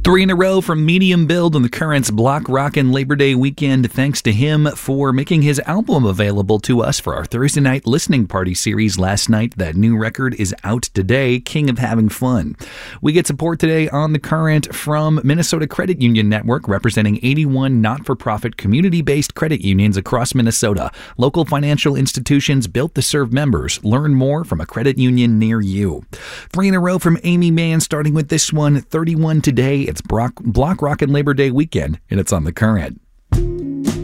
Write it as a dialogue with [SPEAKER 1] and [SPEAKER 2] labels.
[SPEAKER 1] Three in a row from Medium Build on the Current's Block Rockin' Labor Day weekend. Thanks to him for making his album available to us for our Thursday night listening party series last night. That new record is out today, King of Having Fun. We get support today on The Current from Minnesota Credit Union Network, representing 81 not-for-profit community-based credit unions across Minnesota. Local financial institutions built to serve members. Learn more from a credit union near you. Three in a row from Amy Mann, starting with this one, 31 today. It's Block Rockin' Labor Day weekend, and it's on The Current.